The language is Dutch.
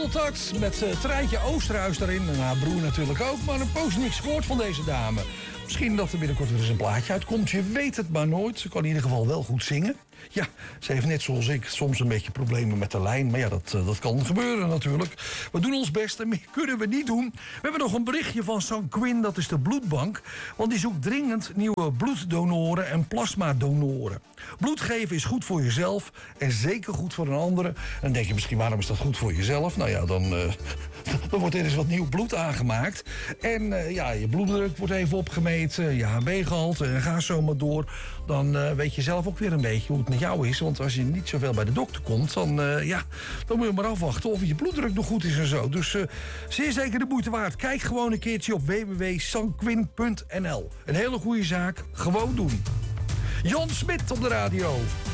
Contact met Treintje Oosterhuis daarin en haar broer natuurlijk ook. Maar een poos niks gehoord van deze dame. Misschien dat er binnenkort weer eens een plaatje uitkomt. Je weet het maar nooit. Ze kan in ieder geval wel goed zingen. Ja, ze heeft net zoals ik soms een beetje problemen met de lijn. Maar ja, dat kan gebeuren natuurlijk. We doen ons best en meer kunnen we niet doen. We hebben nog een berichtje van Sanquin, dat is de bloedbank. Want die zoekt dringend nieuwe bloeddonoren en plasmadonoren. Bloed geven is goed voor jezelf en zeker goed voor een andere. En dan denk je misschien, waarom is dat goed voor jezelf? Nou ja, dan wordt er eens wat nieuw bloed aangemaakt. En je bloeddruk wordt even opgemeten, je HB-gehalte en ga zo maar door. Dan weet je zelf ook weer een beetje hoe het met jou is. Want als je niet zoveel bij de dokter komt, dan moet je maar afwachten of je bloeddruk nog goed is en zo. Dus zeer zeker de moeite waard. Kijk gewoon een keertje op www.sanquin.nl. Een hele goede zaak, gewoon doen. Jan Smit op de radio.